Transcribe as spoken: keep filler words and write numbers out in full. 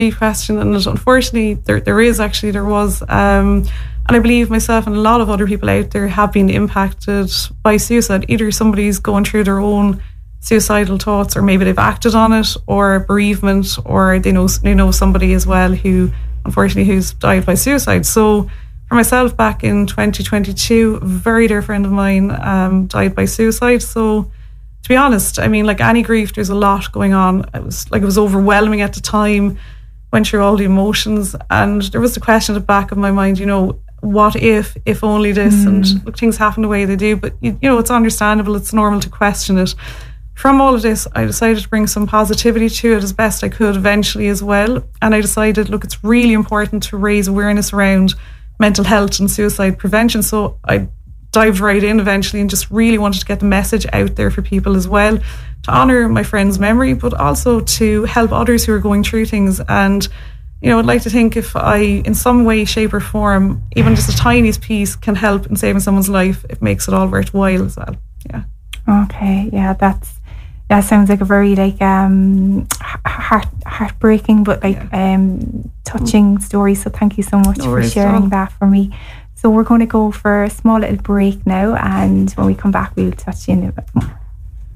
deep question, and unfortunately there there is actually there was um, and I believe myself and a lot of other people out there have been impacted by suicide. Either somebody's going through their own suicidal thoughts, or maybe they've acted on it, or bereavement, or they know they know somebody as well who unfortunately who's died by suicide. So for myself, back in twenty twenty-two, a very dear friend of mine um, died by suicide. So to be honest, I mean, like any grief, there's a lot going on. It was like it was overwhelming at the time, went through all the emotions, and there was the question at the back of my mind, you know, what if, if only this, mm. and look, things happen the way they do. But you, you know, it's understandable, it's normal to question it. From all of this, I decided to bring some positivity to it as best I could eventually as well. And I decided, look, it's really important to raise awareness around mental health and suicide prevention. So I dived right in eventually and just really wanted to get the message out there for people as well, to honour my friend's memory, but also to help others who are going through things. And, you know, I'd like to think if I, in some way, shape or form, even just the tiniest piece can help in saving someone's life, it makes it all worthwhile as well. Yeah. Okay, yeah, that's that sounds like a very like um heart heartbreaking but like yeah. um touching mm. story. So thank you so much no for sharing that for me. So we're going to go for a small little break now, and when we come back we'll touch in a bit more.